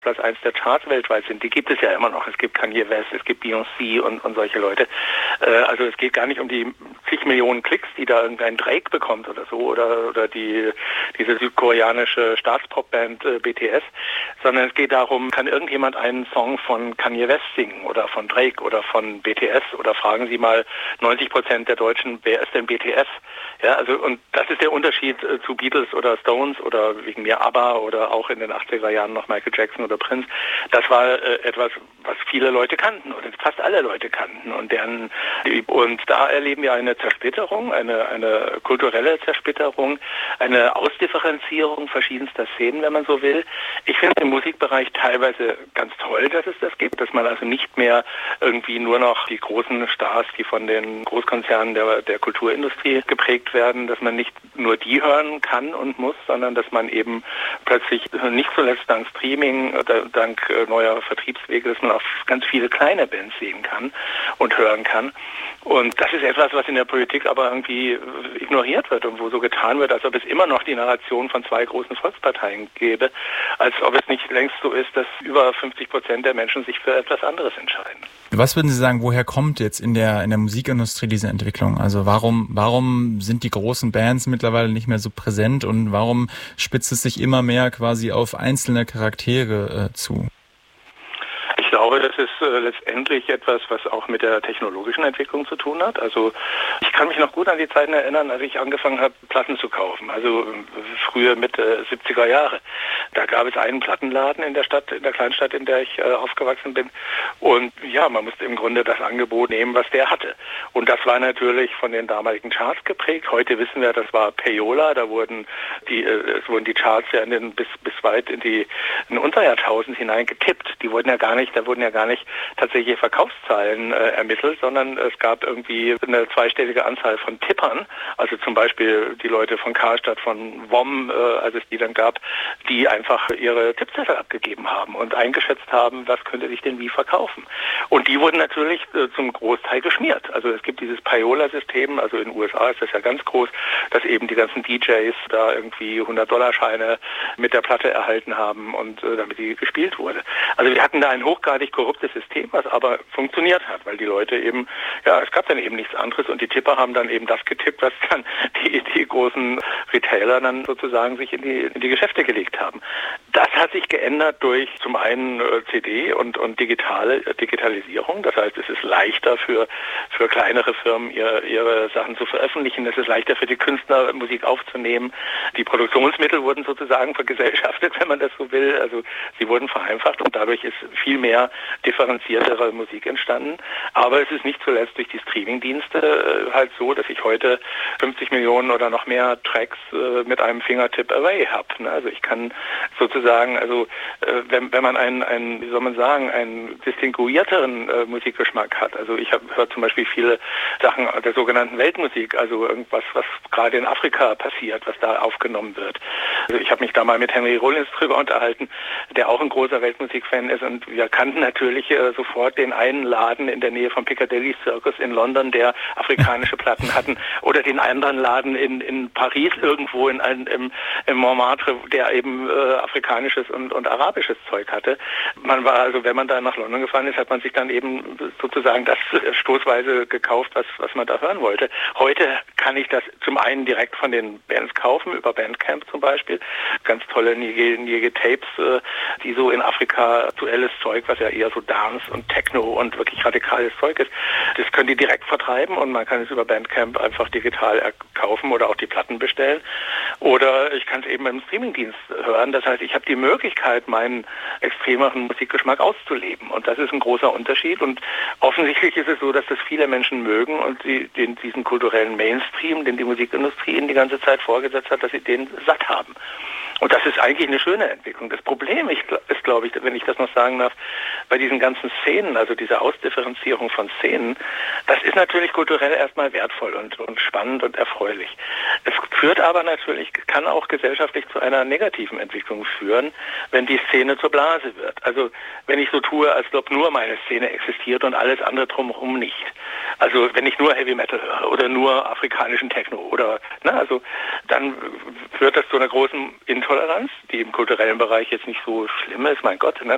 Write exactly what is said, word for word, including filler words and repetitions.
Platz eins der Charts weltweit sind, die gibt es ja immer noch. Es gibt Kanye West, es gibt Beyoncé und, und solche Leute. Äh, also es geht gar nicht um die zig Millionen Klicks, die da irgendein Drake bekommt oder so, oder oder die diese südkoreanische Staatspopband äh, B T S, sondern es geht darum, kann irgendjemand einen Song von Kanye West singen oder von Drake oder von B T S, oder fragen Sie mal neunzig Prozent der Deutschen, wer ist denn B T S? Ja, also und das ist der Unterschied äh, zu Beatles oder Stones oder wegen mir ABBA oder auch in den achtziger Jahren noch Michael Jackson oder Prince. Das war äh, etwas, was viele Leute kannten oder fast alle Leute kannten, und deren und da erleben wir eine Zersplitterung, eine eine kulturelle Zersplitterung, eine Ausdifferenzierung verschiedenster Szenen, wenn man so will. Ich finde es im Musikbereich teilweise ganz toll, dass es das gibt, dass man also nicht mehr irgendwie nur noch die großen Stars, die von den Großkonzernen der der Kulturindustrie geprägt werden, dass man nicht nur die hören kann und muss, sondern dass man eben plötzlich nicht zuletzt dank Streaming, dank neuer Vertriebswege, dass man auch ganz viele kleine Bands sehen kann und hören kann. Und das ist etwas, was in der Politik aber irgendwie ignoriert wird und wo so getan wird, als ob es immer noch die Narration von zwei großen Volksparteien gäbe, als ob es nicht längst so ist, dass über fünfzig Prozent der Menschen sich für etwas anderes entscheiden. Was würden Sie sagen, woher kommt jetzt in der in der Musikindustrie diese Entwicklung? Also warum warum sind die großen Bands mittlerweile nicht mehr so präsent und warum spitzt es sich immer mehr quasi auf einzelne Charaktere äh, zu? Ich glaube, das ist äh, letztendlich etwas, was auch mit der technologischen Entwicklung zu tun hat. Also ich kann mich noch gut an die Zeiten erinnern, als ich angefangen habe, Platten zu kaufen. Also äh, früher Mitte siebziger Jahre. Da gab es einen Plattenladen in der Stadt, in der Kleinstadt, in der ich äh, aufgewachsen bin. Und ja, man musste im Grunde das Angebot nehmen, was der hatte. Und das war natürlich von den damaligen Charts geprägt. Heute wissen wir, das war Payola. Da wurden die, äh, es wurden die Charts ja in den, bis bis weit in die in unser Jahrtausend hinein getippt. Die wurden ja gar nicht Da wurden ja gar nicht tatsächliche Verkaufszahlen äh, ermittelt, sondern es gab irgendwie eine zweistellige Anzahl von Tippern, also zum Beispiel die Leute von Karstadt, von W O M, äh, als es die dann gab, die einfach ihre Tippzettel abgegeben haben und eingeschätzt haben, was könnte sich denn wie verkaufen. Und die wurden natürlich äh, zum Großteil geschmiert. Also es gibt dieses Payola-System, also in den U S A ist das ja ganz groß, dass eben die ganzen D Js da irgendwie hundert-Dollar-Scheine mit der Platte erhalten haben und äh, damit die gespielt wurde. Also wir hatten da ein hochgradig korruptes System, was aber funktioniert hat, weil die Leute eben, ja, es gab dann eben nichts anderes und die Tipper haben dann eben das getippt, was dann die, die großen Retailer dann sozusagen sich in die, in die Geschäfte gelegt haben. Das hat sich geändert durch zum einen äh, C D und, und digitale äh, Digitalisierung. Das heißt, es ist leichter für, für kleinere Firmen, ihre, ihre Sachen zu veröffentlichen. Es ist leichter für die Künstler, Musik aufzunehmen. Die Produktionsmittel wurden sozusagen vergesellschaftet, wenn man das so will. Also sie wurden vereinfacht und dadurch ist viel mehr differenziertere Musik entstanden. Aber es ist nicht zuletzt durch die Streamingdienste äh, halt so, dass ich heute fünfzig Millionen oder noch mehr Tracks äh, mit einem Fingertip away habe. Ne? Also ich kann sozusagen, also äh, wenn, wenn man einen, einen, wie soll man sagen, einen distinguierteren äh, Musikgeschmack hat. Also ich höre zum Beispiel viele Sachen der sogenannten Weltmusik, also irgendwas, was gerade in Afrika passiert, was da aufgenommen wird. Also ich habe mich da mal mit Henry Rollins drüber unterhalten, der auch ein großer Weltmusikfan ist, und wir kannten natürlich äh, sofort den einen Laden in der Nähe vom Piccadilly Circus in London, der afrikanische Platten hatten, oder den anderen Laden in, in Paris irgendwo in ein, im, im Montmartre, der eben äh, afrikanisches und, und arabisches Zeug hatte. Man war also, wenn man da nach London gefahren ist, hat man sich dann eben sozusagen das stoßweise gekauft, was, was man da hören wollte. Heute kann ich das zum einen direkt von den Bands kaufen, über Bandcamp zum Beispiel. Ganz tolle Nige Tapes, äh, die so in Afrika aktuelles Zeug, was ja eher so Dance und Techno und wirklich radikales Zeug ist, das können die direkt vertreiben und man kann es über Bandcamp einfach digital kaufen oder auch die Platten bestellen. Oder ich kann es eben im Streamingdienst hören. Das heißt, ich habe die Möglichkeit, meinen extremeren Musikgeschmack auszuleben. Und das ist ein großer Unterschied. Und offensichtlich ist es so, dass das viele Menschen mögen und sie den, diesen kulturellen Mainstream, den die Musikindustrie ihnen die ganze Zeit vorgesetzt hat, dass sie den satt haben. Und das ist eigentlich eine schöne Entwicklung. Das Problem ist, glaube ich, wenn ich das noch sagen darf, bei diesen ganzen Szenen, also dieser Ausdifferenzierung von Szenen, das ist natürlich kulturell erstmal wertvoll und, und spannend und erfreulich. Es führt aber natürlich, kann auch gesellschaftlich zu einer negativen Entwicklung führen, wenn die Szene zur Blase wird. Also wenn ich so tue, als ob nur meine Szene existiert und alles andere drumherum nicht. Also wenn ich nur Heavy Metal höre oder nur afrikanischen Techno oder, na, also dann führt das zu einer großen Intoleranz, die im kulturellen Bereich jetzt nicht so schlimm ist, mein Gott, ne?